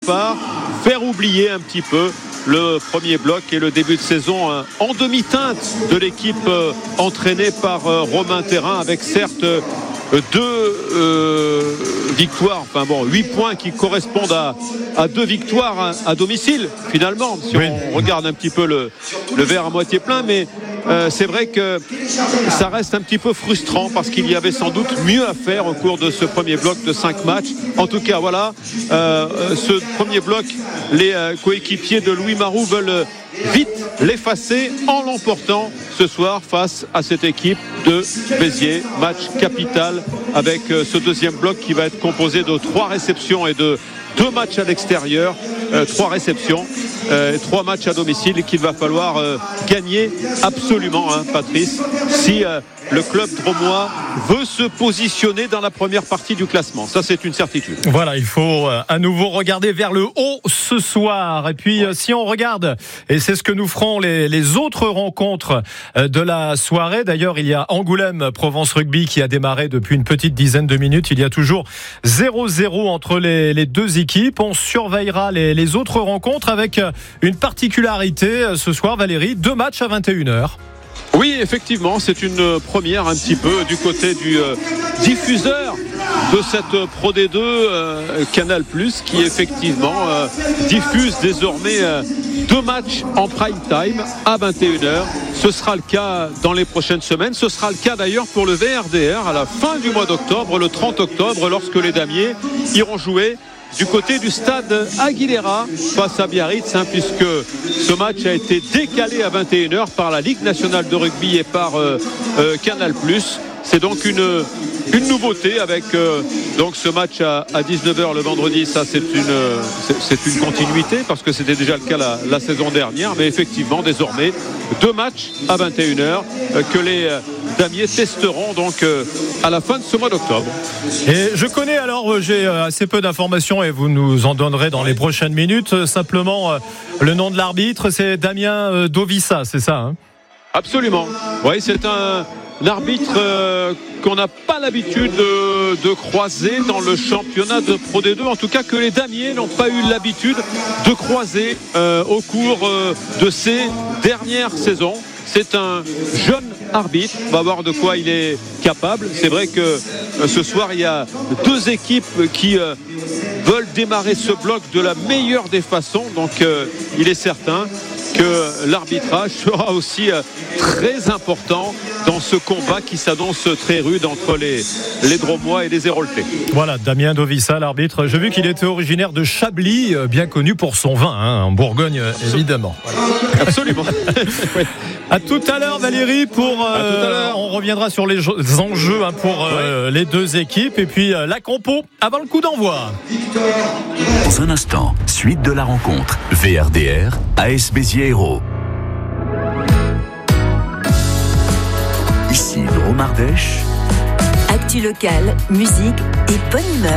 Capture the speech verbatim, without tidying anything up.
départ, faire oublier un petit peu le premier bloc et le début de saison euh, en demi-teinte de l'équipe euh, entraînée par euh, Romain Thérin, avec certes euh, deux euh, victoires, enfin bon, huit points qui correspondent à, à deux victoires à, à domicile finalement, si oui. on regarde un petit peu le, le verre à moitié plein, mais euh, c'est vrai que ça reste un petit peu frustrant parce qu'il y avait sans doute mieux à faire au cours de ce premier bloc de cinq matchs. En tout cas, voilà, euh, ce premier bloc, les euh, coéquipiers de Louis Maroux veulent vite l'effacer en l'emportant ce soir face à cette équipe de Béziers. Match capital avec ce deuxième bloc qui va être composé de trois réceptions et de deux matchs à l'extérieur, euh, trois réceptions, euh, trois matchs à domicile qu'il va falloir euh, gagner absolument, hein, Patrice, si euh, le club drômois veut se positionner dans la première partie du classement. Ça, c'est une certitude. Voilà, il faut euh, à nouveau regarder vers le haut ce soir. Et puis, euh, si on regarde, et c'est ce que nous ferons les, les autres rencontres euh, de la soirée. D'ailleurs, il y a Angoulême-Provence Rugby qui a démarré depuis une petite dizaine de minutes. Il y a toujours zéro zéro entre les, les deux équipes. On surveillera les, les autres rencontres avec une particularité ce soir, Valérie, deux matchs à vingt et une heures. Oui, effectivement, c'est une première un petit peu du côté du euh, diffuseur de cette Pro D deux, euh, Canal plus, qui effectivement euh, diffuse désormais euh, deux matchs en prime time à vingt et une heures. Ce sera le cas dans les prochaines semaines. Ce sera le cas d'ailleurs pour le V R D R à la fin du mois d'octobre, le trente octobre, lorsque les Damiers iront jouer du côté du stade Aguilera face à Biarritz, hein, puisque ce match a été décalé à vingt et une heures par la Ligue nationale de rugby et par euh, euh, Canal plus. C'est donc une, une nouveauté avec euh, donc ce match à, à dix-neuf heures le vendredi. Ça, c'est une, c'est, c'est une continuité parce que c'était déjà le cas la, la saison dernière. Mais effectivement, désormais, deux matchs à vingt et une heures euh, que les euh, Damiers testeront donc euh, à la fin de ce mois d'octobre. Et je connais alors, j'ai assez peu d'informations et vous nous en donnerez dans les prochaines minutes. Simplement, euh, le nom de l'arbitre, c'est Damien euh, Dovissa, c'est ça, hein ? Absolument. Oui, c'est un l'arbitre euh, qu'on n'a pas l'habitude de, de croiser dans le championnat de Pro D deux, en tout cas que les Damiers n'ont pas eu l'habitude de croiser euh, au cours euh, de ces dernières saisons. C'est un jeune arbitre, on va voir de quoi il est capable. C'est vrai que euh, ce soir il y a deux équipes qui euh, veulent démarrer ce bloc de la meilleure des façons, donc euh, il est certain que l'arbitrage sera aussi euh, très important dans ce combat qui s'annonce très rude entre les, les Drômois et les Héroltais. Voilà, Damien Dovissa, l'arbitre. J'ai vu qu'il était originaire de Chablis, bien connu pour son vin, hein, en Bourgogne, évidemment. Voilà. Absolument. Oui. À tout à l'heure, Valérie. Pour, euh, à tout à l'heure. On reviendra sur les, jeux, les enjeux hein, pour euh, ouais. les deux équipes. Et puis euh, la compo avant le coup d'envoi. Dans un instant, suite de la rencontre. V R D R, A S Béziers Hérault. Ici Drôme Ardèche. Actu locale, musique et bonne humeur.